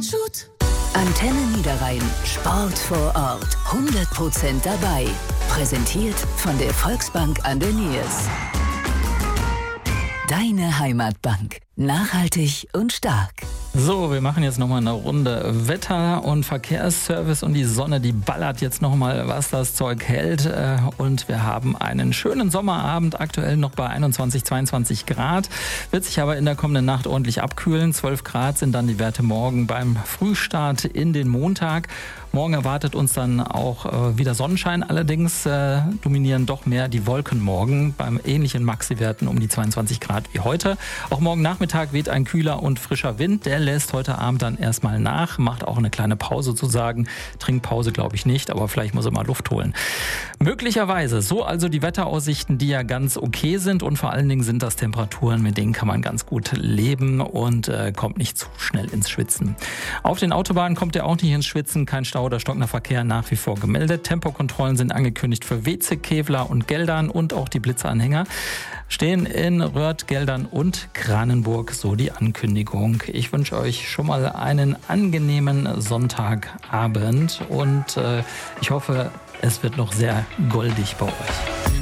Antenne Niederrhein. Sport vor Ort. 100% dabei. Präsentiert von der Volksbank an der Niers. Deine Heimatbank. Nachhaltig und stark. So, wir machen jetzt nochmal eine Runde Wetter- und Verkehrsservice und die Sonne, die ballert jetzt nochmal, was das Zeug hält. Und wir haben einen schönen Sommerabend, aktuell noch bei 21, 22 Grad. Wird sich aber in der kommenden Nacht ordentlich abkühlen. 12 Grad sind dann die Werte morgen beim Frühstart in den Montag. Morgen erwartet uns dann auch wieder Sonnenschein. Allerdings dominieren doch mehr die Wolken morgen beim ähnlichen Maxi-Werten um die 22 Grad wie heute. Auch morgen Nachmittag weht ein kühler und frischer Wind. Der lässt heute Abend dann erstmal nach, macht auch eine kleine Pause sozusagen. Trinkpause glaube ich nicht, aber vielleicht muss er mal Luft holen. Möglicherweise, so also die Wetteraussichten, die ja ganz okay sind und vor allen Dingen sind das Temperaturen, mit denen kann man ganz gut leben und kommt nicht zu schnell ins Schwitzen. Auf den Autobahnen kommt er auch nicht ins Schwitzen, kein Stau oder stockender Verkehr nach wie vor gemeldet. Tempokontrollen sind angekündigt für Weze, Kevlar und Geldern und auch die Blitzanhänger stehen in Röhrt, Geldern und Kranenburg, so die Ankündigung. Ich wünsche euch schon mal einen angenehmen Sonntagabend und ich hoffe, es wird noch sehr goldig bei euch.